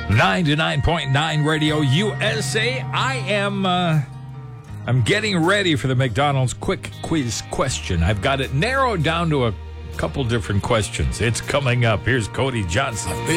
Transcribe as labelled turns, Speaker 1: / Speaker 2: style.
Speaker 1: 99.9 Radio USA. I'm getting ready for the McDonald's quick quiz question. I've got it narrowed down to a couple different questions. It's coming up. Here's Cody Johnson.